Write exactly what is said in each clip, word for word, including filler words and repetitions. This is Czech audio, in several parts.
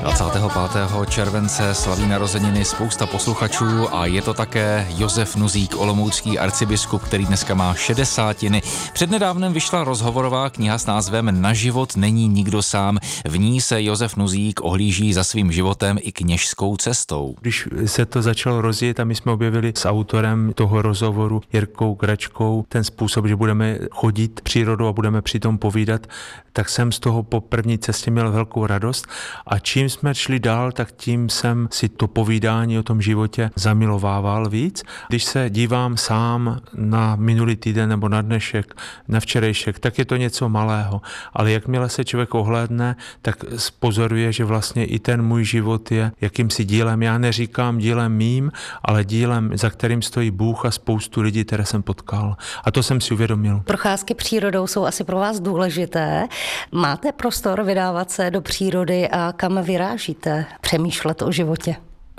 dvacátého pátého července slaví narozeniny spousta posluchačů a je to také Josef Nuzík, olomoucký arcibiskup, který dneska má šedesátiny. Přednedávnem vyšla rozhovorová kniha s názvem Na život není nikdo sám. V ní se Josef Nuzík ohlíží za svým životem i kněžskou cestou. Když se to začalo rozjet a my jsme objevili s autorem toho rozhovoru Jirkou Kračkou ten způsob, že budeme chodit přírodou a budeme přitom povídat, tak jsem z toho po první cestě měl velkou radost a čím jsme šli dál, tak tím jsem si to povídání o tom životě zamilovával víc. Když se dívám sám na minulý týden nebo na dnešek, na včerejšek, tak je to něco malého, ale jakmile se člověk ohlédne, tak pozoruje, že vlastně i ten můj život je jakýmsi dílem. Já neříkám dílem mým, ale dílem, za kterým stojí Bůh a spoustu lidí, které jsem potkal. A to jsem si uvědomil. Procházky přírodou jsou asi pro vás důležité. Máte prostor vydávat se do přírody a kam vyrážíte přemýšlet o životě?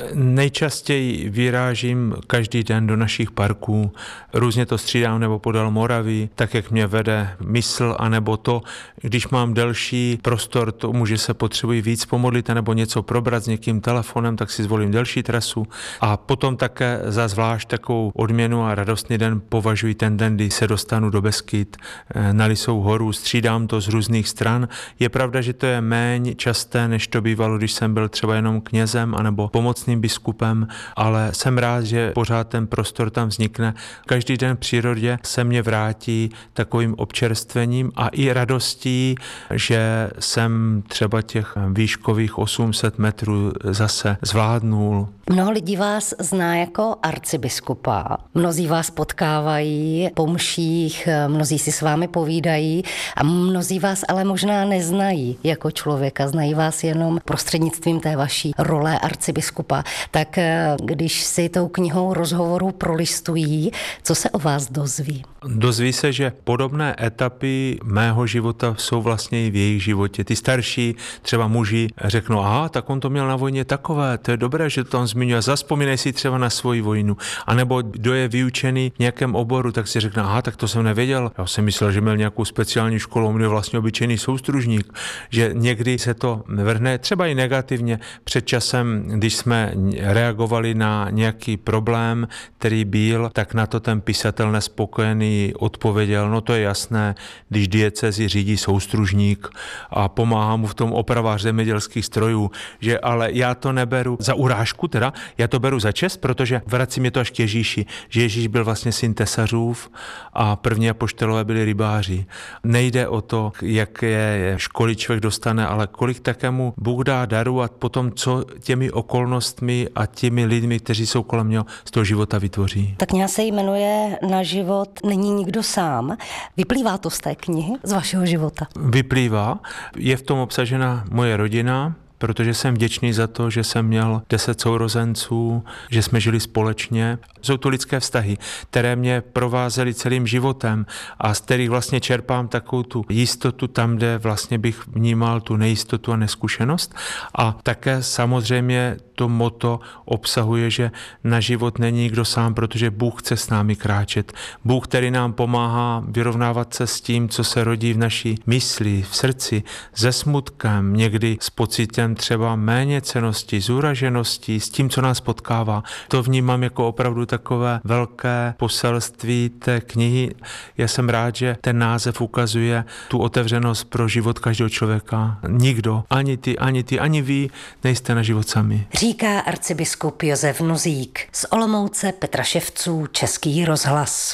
Nejčastěji vyrážím každý den do našich parků, různě to střídám nebo podél Moravy, tak jak mě vede mysl, anebo to, když mám delší prostor tomu, že se potřebuji víc pomodlit nebo něco probrat s někým telefonem, tak si zvolím delší trasu a potom také za zvlášť takovou odměnu a radostný den považuji ten den, kdy se dostanu do Beskyd, na Lisou horu, střídám to z různých stran. Je pravda, že to je méně časté, než to bývalo, když jsem byl třeba jenom knězem anebo pomocným biskupem, ale jsem rád, že pořád ten prostor tam vznikne. Každý den v přírodě se mě vrátí takovým občerstvením a i radostí, že jsem třeba těch výškových osm set metrů zase zvládnul. Mnoho lidí vás zná jako arcibiskupa. Mnozí vás potkávají po mších, mnozí si s vámi povídají a mnozí vás ale možná neznají jako člověka. Znají vás jenom prostřednictvím té vaší role arcibiskupa. Tak když si tou knihou rozhovorů prolistují, co se o vás dozví? Dozví se, že podobné etapy mého života jsou vlastně i v jejich životě. Ty starší, třeba muži, řeknou, aha, tak on to měl na vojně takové, to je dobré, že to tam zmiňuje, zaspomínej si třeba na svoji vojnu. A nebo kdo je vyučený v nějakém oboru, tak si řekne, aha, tak to jsem nevěděl. Já jsem myslel, že měl nějakou speciální školu, on je vlastně obyčejný soustružník, že někdy se to vrhne třeba i negativně. Před časem, když jsme reagovali na nějaký problém, který byl, tak na to ten pisatel nespokojený odpověděl, no to je jasné, když diecézi řídí soustružník a pomáhá mu v tom opravář zemědělských strojů, že ale já to neberu za urážku teda, já to beru za čest, protože vrací mě to až k Ježíši, že Ježíš byl vlastně syn tesařův a první apoštolové byli rybáři. Nejde o to, jaké školy člověk dostane, ale kolik takému Bůh dá daru a potom co těmi okolnostmi a těmi lidmi, kteří jsou kolem něho, z toho života vytvoří. Ta kniha se jmenuje Na život není nikdo sám. Vyplývá to z té knihy, z vašeho života? Vyplývá. Je v tom obsažena moje rodina, protože jsem vděčný za to, že jsem měl deset sourozenců, že jsme žili společně. Jsou to lidské vztahy, které mě provázely celým životem a z kterých vlastně čerpám takovou tu jistotu tam, kde vlastně bych vnímal tu nejistotu a neskušenost. A také samozřejmě to motto obsahuje, že na život není nikdo sám, protože Bůh chce s námi kráčet. Bůh, který nám pomáhá vyrovnávat se s tím, co se rodí v naší mysli, v srdci, se smutkem, někdy s pocitem třeba méněcennosti, zúraženosti, s tím, co nás potkává. To vnímám jako opravdu takové velké poselství té knihy. Já jsem rád, že ten název ukazuje tu otevřenost pro život každého člověka. Nikdo, ani ty, ani ty, ani vy nejste na život sami. Říká arcibiskup Josef Nuzík. Z Olomouce Petra Ševců, Český rozhlas.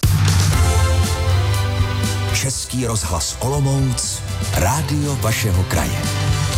Český rozhlas Olomouc, rádio vašeho kraje.